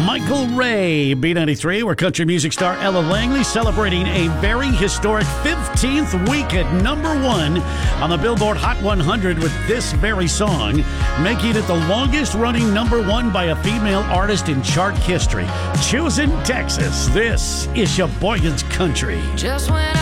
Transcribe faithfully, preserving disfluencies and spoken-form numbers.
Michael Ray, B ninety-three, where country music star Ella Langley celebrating a very historic fifteenth week at number one on the Billboard Hot one hundred with this very song, making it the longest-running number one by a female artist in chart history. Choosing Texas, this is Sheboygan's Country. Just when